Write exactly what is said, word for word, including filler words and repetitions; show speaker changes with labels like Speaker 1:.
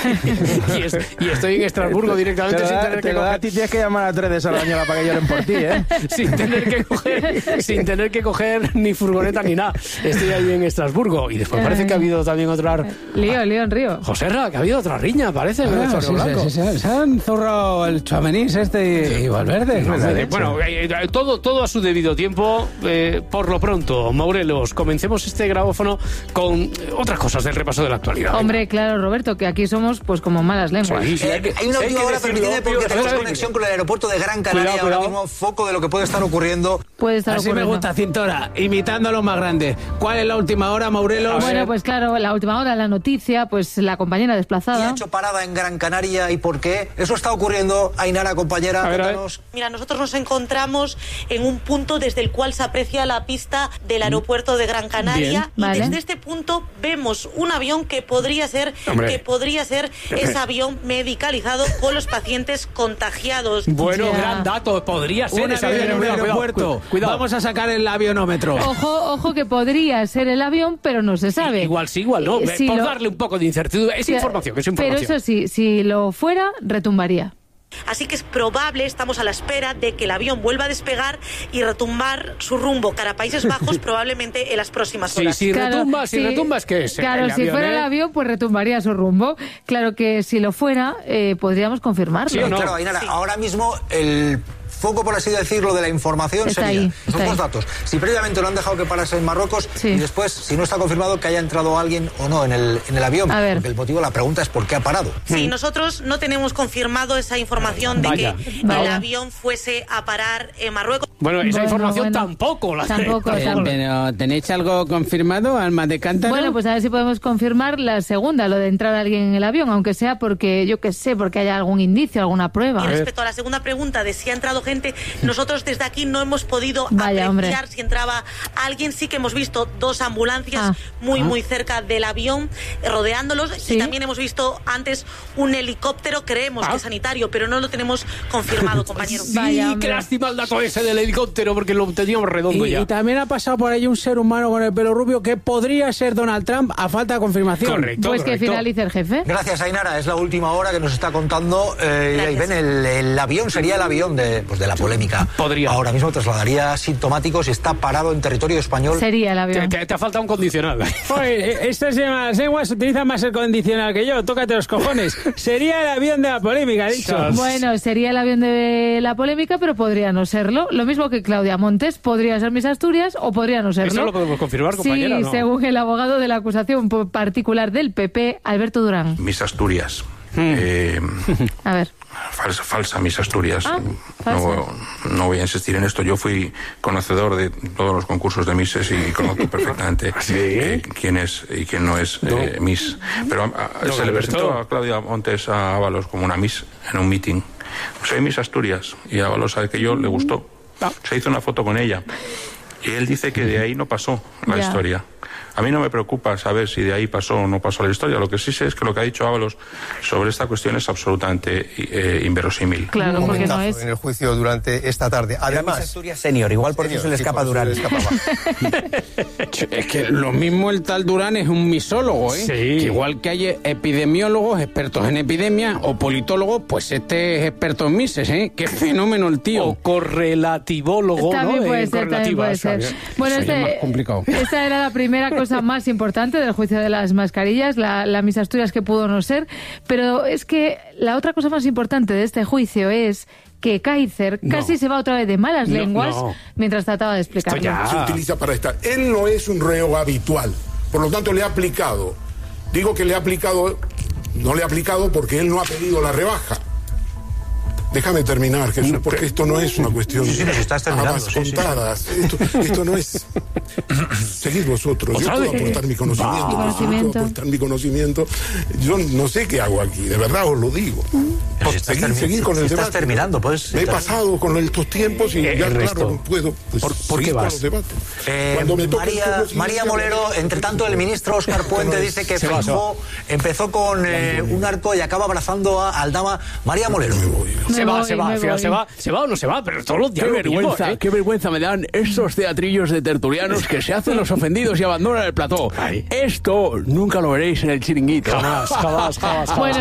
Speaker 1: y, es, y estoy en Estrasburgo directamente
Speaker 2: te
Speaker 1: sin
Speaker 2: da,
Speaker 1: tener
Speaker 2: te
Speaker 1: que
Speaker 2: lo da
Speaker 1: coger...
Speaker 2: a ti, tienes que llamar a tres de Sardañola para que lloren por ti, ¿eh?
Speaker 1: sin tener que coger, sin tener que coger ni furgoneta ni nada. Estoy ahí en Estrasburgo. Y después parece que ha habido también otra...
Speaker 3: Lío, lío en Río.
Speaker 1: José Ra, que ha habido otra riña, parece.
Speaker 4: Ah,
Speaker 1: en el
Speaker 4: sí,
Speaker 1: Blanco.
Speaker 4: sí, sí, sí, se han zurrado el Chuamenís este y Valverde.
Speaker 1: No, vale. Bueno, eh, todo, todo a su debido tiempo. Eh, por lo pronto, Maurelos, comencemos este grabófono con otras cosas del repaso de la actualidad.
Speaker 3: Hombre, claro, Roberto, que aquí somos pues como malas lenguas.
Speaker 1: Sí, sí,
Speaker 5: Eh,
Speaker 1: hay, que,
Speaker 5: hay una
Speaker 1: hay
Speaker 5: última
Speaker 1: que
Speaker 5: hora,
Speaker 1: decirlo,
Speaker 5: permitidme, porque
Speaker 1: tío,
Speaker 5: tenemos
Speaker 1: espera,
Speaker 5: conexión con el aeropuerto de Gran Canaria.
Speaker 1: Cuidado,
Speaker 5: Ahora
Speaker 1: cuidado.
Speaker 5: mismo, foco de lo que puede estar ocurriendo.
Speaker 3: Puede estar
Speaker 4: Así me
Speaker 3: ocurriendo.
Speaker 4: gusta, Cintora, imitando a los más grandes. ¿Cuál es la última hora, Maurelos?
Speaker 3: Bueno, pues claro, la última hora, la noticia, pues la compañera
Speaker 5: Y ha
Speaker 3: desplazada.
Speaker 5: hecho parada en Gran Canaria. ¿Y por qué? Eso está ocurriendo. Ainara, compañera,
Speaker 1: A ver, a ver.
Speaker 5: cuéntanos.
Speaker 6: Mira, nosotros nos encontramos en un punto desde el cual se aprecia la pista del aeropuerto de Gran Canaria.
Speaker 1: Bien.
Speaker 6: Y
Speaker 3: Vale.
Speaker 6: desde este punto vemos un avión que podría ser,
Speaker 1: Hombre.
Speaker 6: que podría ser ese avión medicalizado con los pacientes contagiados.
Speaker 1: Bueno,
Speaker 3: Ya.
Speaker 1: gran dato. Podría ser
Speaker 4: Un
Speaker 1: ese
Speaker 4: avión en
Speaker 1: avión.
Speaker 4: un
Speaker 1: Cuidado,
Speaker 4: aeropuerto.
Speaker 1: cuidado, cuidado.
Speaker 4: Vamos a sacar el avionómetro.
Speaker 3: Ojo, ojo que podría ser el avión, pero no se sabe.
Speaker 1: Igual sí, igual no.
Speaker 3: Eh, si
Speaker 1: Por
Speaker 3: lo-
Speaker 1: darle un poco de incertidumbre. Es
Speaker 3: Sí,
Speaker 1: información, es información.
Speaker 3: Pero eso sí, si lo fuera, retumbaría.
Speaker 6: Así que es probable, estamos a la espera de que el avión vuelva a despegar y retumbar su rumbo cara a Países Bajos probablemente en las próximas
Speaker 1: Sí,
Speaker 6: horas.
Speaker 1: si
Speaker 3: Claro,
Speaker 1: retumba, si
Speaker 3: sí,
Speaker 1: retumbas, ¿qué es?
Speaker 3: Claro,
Speaker 1: El
Speaker 3: si
Speaker 1: avión,
Speaker 3: fuera
Speaker 1: ¿eh?
Speaker 3: el avión, pues retumbaría su rumbo. Claro que si lo fuera, eh, podríamos confirmarlo.
Speaker 1: Sí o no.
Speaker 5: Claro, Ainara,
Speaker 6: Sí.
Speaker 5: ahora mismo el foco, por así decirlo, de la información
Speaker 3: Está
Speaker 5: sería
Speaker 3: ahí,
Speaker 5: esos
Speaker 3: está
Speaker 5: dos
Speaker 3: ahí.
Speaker 5: datos. Si previamente lo han dejado que parase en Marruecos
Speaker 3: Sí.
Speaker 5: y después, si no está confirmado que haya entrado alguien o no en el, en el avión.
Speaker 3: A ver.
Speaker 5: Porque el motivo de la pregunta es por qué ha parado.
Speaker 6: Sí, nosotros no tenemos confirmado esa información de
Speaker 1: Vaya.
Speaker 6: que
Speaker 3: Vaya.
Speaker 6: el avión fuese a parar en Marruecos.
Speaker 1: Bueno, esa
Speaker 3: Bueno,
Speaker 1: información
Speaker 3: bueno.
Speaker 1: tampoco la
Speaker 3: Tampoco,
Speaker 1: tenemos.
Speaker 3: tampoco.
Speaker 4: Pero, ¿tenéis algo confirmado, Alma de Cántaro?
Speaker 3: Bueno, pues a ver si podemos confirmar la segunda, lo de entrar alguien en el avión, aunque sea porque, yo qué sé, porque haya algún indicio, alguna prueba.
Speaker 6: Y respecto a la segunda pregunta de si ha entrado gente, nosotros desde aquí no hemos podido
Speaker 3: Vaya,
Speaker 6: apreciar
Speaker 3: hombre.
Speaker 6: si entraba alguien. Sí que hemos visto dos ambulancias
Speaker 3: Ah.
Speaker 6: muy, muy cerca del avión, eh, rodeándolos.
Speaker 3: Sí.
Speaker 6: Y también hemos visto antes un helicóptero, creemos
Speaker 1: Ah.
Speaker 6: que sanitario, pero no lo tenemos confirmado, compañero.
Speaker 1: Sí,
Speaker 3: Vaya,
Speaker 1: qué
Speaker 3: hombre.
Speaker 1: lástima el dato ese del helicóptero, porque lo teníamos redondo
Speaker 4: Y,
Speaker 1: ya.
Speaker 4: y también ha pasado por ahí un ser humano con el pelo rubio que podría ser Donald Trump a falta de confirmación.
Speaker 1: Correcto,
Speaker 3: Pues que
Speaker 1: correcto.
Speaker 3: finalice el jefe.
Speaker 5: Gracias, Ainara. Es la última hora que nos está contando. Eh,
Speaker 6: Gracias.
Speaker 5: y ven, el, el avión sería el avión de, pues, de la polémica.
Speaker 1: Podría.
Speaker 5: Ahora mismo trasladaría sintomáticos y está parado en territorio español.
Speaker 3: Sería el
Speaker 1: Te,
Speaker 3: avión.
Speaker 1: te- te ha faltado un condicional.
Speaker 4: Oye, estas llamadas lenguas utilizan más el condicional que yo. Tócate los cojones. Sería el avión de la polémica, he dicho.
Speaker 3: Bueno, sería el avión de la polémica, pero podría no serlo. Lo mismo que Claudia Montes, podría ser Miss Asturias o podría no serlo.
Speaker 1: ¿Eso lo podemos confirmar, compañera,
Speaker 3: Sí,
Speaker 1: o no?
Speaker 3: según el abogado de la acusación particular del P P, Alberto Durán.
Speaker 7: Miss Asturias. Eh,
Speaker 3: A ver.
Speaker 7: falsa, falsa Miss Asturias.
Speaker 3: Ah, falsa.
Speaker 7: no, no voy a insistir en esto. Yo fui conocedor de todos los concursos de Misses y conozco perfectamente eh, quién es y quién no es eh, Miss. Pero a- a-
Speaker 1: No,
Speaker 7: se le
Speaker 1: Alberto.
Speaker 7: presentó a Claudia Montes a Ábalos como una Miss en un meeting. Soy Miss Asturias y Ábalos sabe que yo le gustó. Se hizo una foto con ella. Y él dice que de ahí no pasó la
Speaker 3: Ya.
Speaker 7: historia. A mí no me preocupa saber si de ahí pasó o no pasó la historia. Lo que sí sé es que lo que ha dicho Ábalos sobre esta cuestión es absolutamente eh, inverosímil.
Speaker 3: Claro,
Speaker 8: Un
Speaker 3: porque no
Speaker 8: momentazo
Speaker 3: es.
Speaker 8: en el juicio durante esta tarde. Además,
Speaker 5: Senior, igual por
Speaker 8: Senior,
Speaker 5: eso se le
Speaker 8: sí,
Speaker 5: escapa
Speaker 8: por eso
Speaker 5: Durán.
Speaker 8: se le escapaba.
Speaker 4: Es que lo mismo el tal Durán es un misólogo, ¿eh?
Speaker 1: Sí.
Speaker 4: Que igual que hay epidemiólogos expertos en epidemia o politólogos, pues este es experto en mises, ¿eh? Qué fenómeno el tío.
Speaker 1: O correlativólogo,
Speaker 3: También
Speaker 1: ¿no?
Speaker 3: puede
Speaker 1: Eh,
Speaker 3: ser, también puede
Speaker 1: correlativas,
Speaker 3: ser.
Speaker 1: ¿sabes?
Speaker 3: Bueno,
Speaker 4: Eso ya es
Speaker 3: este,
Speaker 4: más complicado.
Speaker 3: esta era la primera cosa más importante del juicio de las mascarillas, la, la Miss Asturias que pudo no ser, pero es que la otra cosa más importante de este juicio es que Kaiser
Speaker 1: No.
Speaker 3: casi se va otra vez de malas
Speaker 1: No,
Speaker 3: lenguas
Speaker 1: no.
Speaker 3: mientras trataba de explicarlo.
Speaker 1: Esto ya.
Speaker 9: Se utiliza para estar. Él no es un reo habitual, por lo tanto le ha aplicado. Digo que le ha aplicado, no le ha aplicado porque él no ha pedido la rebaja. Déjame terminar, Jesús, porque esto no es una cuestión
Speaker 5: Sí, sí, nos estás terminando,
Speaker 9: habas
Speaker 5: sí, sí.
Speaker 9: contadas. Esto, esto no es. Seguid vosotros. Yo
Speaker 1: ¿Otra
Speaker 9: puedo
Speaker 1: vez?
Speaker 9: aportar mi conocimiento.
Speaker 3: Va.
Speaker 9: Jesús, puedo
Speaker 3: Conocimiento.
Speaker 9: aportar mi conocimiento. Yo no sé qué hago aquí, de verdad os lo digo.
Speaker 5: Pero si estás
Speaker 9: Seguid,
Speaker 5: termi-
Speaker 9: seguid con
Speaker 5: si
Speaker 9: el
Speaker 5: estás
Speaker 9: debate.
Speaker 5: terminando, pues,
Speaker 9: Me he
Speaker 5: estás-
Speaker 9: pasado con estos tiempos y
Speaker 1: Eh,
Speaker 9: ya,
Speaker 1: Ernesto,
Speaker 9: claro, no puedo pues,
Speaker 1: ¿por- por qué
Speaker 9: seguir con
Speaker 1: vas?
Speaker 9: los debates.
Speaker 5: Eh,
Speaker 9: Cuando me toque el
Speaker 5: María,
Speaker 9: turno siguiente,
Speaker 5: María Molero,
Speaker 9: hablaré.
Speaker 5: entre tanto, el ministro Óscar Puente dice que
Speaker 1: Se va, se va.
Speaker 5: Feijóo empezó con eh, un arco y acaba abrazando a Aldama. María Molero.
Speaker 9: Me voy.
Speaker 3: Me
Speaker 1: Se va,
Speaker 3: voy,
Speaker 1: se va,
Speaker 3: me
Speaker 1: al final
Speaker 3: voy.
Speaker 1: se va, se va o no se va, pero todos los días
Speaker 4: Qué
Speaker 1: lo mismo,
Speaker 4: vergüenza,
Speaker 1: ¿eh?
Speaker 4: qué vergüenza me dan estos teatrillos de tertulianos que se hacen los ofendidos y abandonan el plató.
Speaker 1: Ay.
Speaker 4: Esto nunca lo veréis en el chiringuito.
Speaker 1: Jamás, jamás, jamás, jamás.
Speaker 3: Bueno,